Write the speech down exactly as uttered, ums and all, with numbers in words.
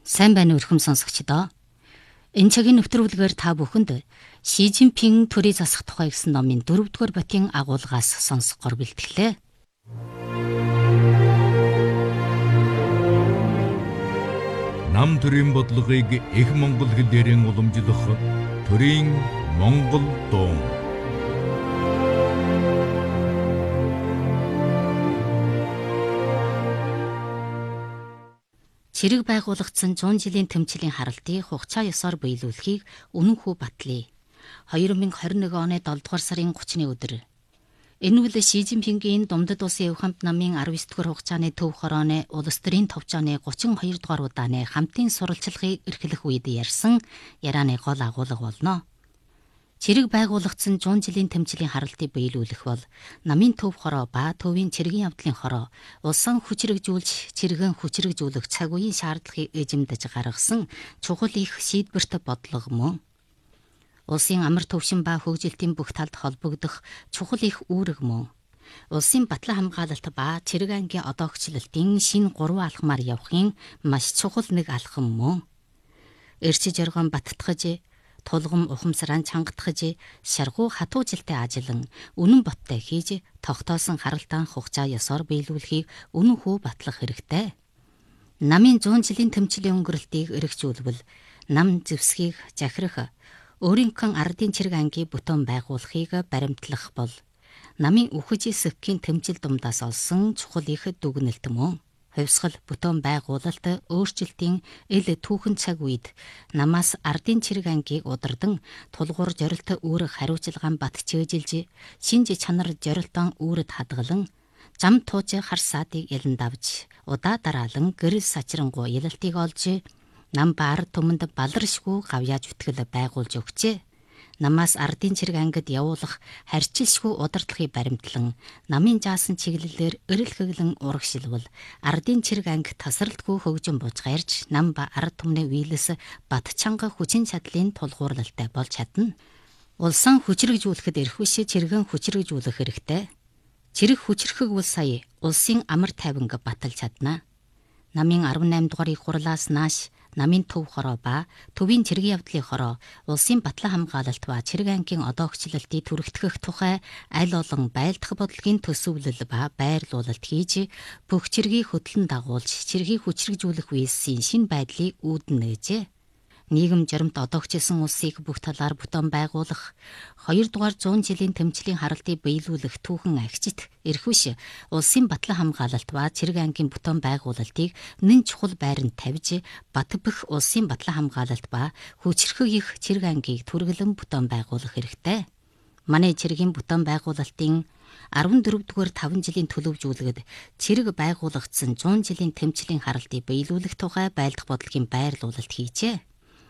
Сайн байна уу өрхөм сонсогчдоо. Энэ цагийн нэвтрүүлгээр та бүхэнд Ши Жинпин төрийн засах тухай гэсэн номын дөрөвдүгээр батийн агуулгаас сонсгоор бэлтгэлээ. Нам төрийн бодлогыг их монгол хэлээр уламжлах төрийн монгол дуун. Цэрэг байгуулагдсан зуун жилийн тэмцлийн харалтыг хугацаа ёсоор биелүүлэхийг үнэнхүү батлая. две тысячи двадцать один оны долдугаар сарын гуравны өдөр. Энэ үл Ши Жинпингийн Думдад улсын өв хамт намын дөрөвдүгээр дугаар хугацааны төв хорооны улс төрийн товчооны гуравчдугаар дугаар удааны хамтын сурвалжлагыг эрхлэх үед ярьсан ярианы гол агуулга болно. Цэрэг байгуулагдсан зуун жилийн тэмцлийн харалтыг биелүүлэх бол намын төв хороо ба төвийн цэргийн явдлын хороо улсын хүчрэгжүүлж цэргэн хүчрэгжүүлэх цаг үеийн шаардлагыг эзэмдэж гаргасан чухал их шийдвэрт бодлого мөн. Улсын амар төвшин ба хөгжилтийн бүх талд холбогдох чухал их үүрэг мөн. Улсын батлан хамгаалалт ба цэрэг ангийн одоогчлолтын шинэ гурван алхмаар явахын маш чухал нэг алхам мөн. Эрч жаргон баттгаж тулгам ухамсараа чангатгаж шаргуу хатуу жилтэй ажиллан үнэн боттой хийж тогтоосон харалтаан хугацаа ёсоор биелүүлэхийг үнэнхүү батлах хэрэгтэй. Намын зуун жилийн тэмцлийн өнгөрөлтийг эргжүүлбэл нам зэвсгийг захирах өөрийнхөө ардын цэрэг ангийн бүтэн байгуулахыг баримтлах бол намын үхэж сэвхийн тэмцэл дундаас олсон чухал их дүгнэлт мөн. Хувьсгал бүтэн байгуулалт өөрчлөлтийн ил түүхэн цаг үед намаас ардын цэрэг ангийг удирдан тулгуур зорилт үүрэг хариуцлагаан бат чөөжилж шинж чанар зорилтон үүрэд хадгалан зам тууж хар саадыг ялан давж удаа дараалан гэрэл сачрангуу ялалтыг олж нам баар түмэнд баларшгүй гавьяаж үтгэл байгуулж өгчээ. Намаас ардын цэрэг ангид явуулах харьчилшгүй удирдлагыг баримтлан намын заасан чиглэлээр эрэл хэглэн урагшилбал ардын цэрэг анги тасралтгүй хөгжин бужгаарч нам ба ард түмний вийлэс бат чанга хүчин чадлын тулгуурлалтай болж чадна. Улсын хүчрэгжүүлэхэд эрхвиш цэргэн хүчрэгжүүлэх хэрэгтэй. Цэрэг хүчрэхэг бол сая улсын амар тайванг баталж чадна. Намын дөрвөн дугаар их хурлаас нааш намын төв хороо ба төвийн цэргийн явдлын хороо улсын батлан хамгаалалт ба цэрэг ангийн одоогчлолтыг түрэгтгэх тухай аль олон байлдах бодлогын төсөвлөл ба байрлуулалт хийж бүх цэргийг хөтлөн дагуулж цэргийг хүчрэгжүүлэх үйлсийн шинэ байдлыг үүдэн нээжээ. Нийгэм журамт одоогчилсан улсыг бүх талаар бүтэн байгуулах, хоёр дугаар зуун жилийн тэмцлийн харалтыг биелүүлэх түүхэн агчит эрхвиш улсын батлан хамгаалалт ба цэрэг ангийн бүтэн байгуулалтыг нэн чухал байранд тавьж бат бэх улсын батлан хамгаалалт ба хүчрхэг их цэрэг ангийг түргэлэн бүтэн байгуулах хэрэгтэй. Манай цэргийн бүтэн байгуулалтын дөрөвдүгээр таван жилийн төлөвжүүлэгд цэрэг байгуулагдсан зуун жилийн тэмцлийн харалтыг биелүүлэх тухай байлдах бодлогын байрлуулалт хийжээ.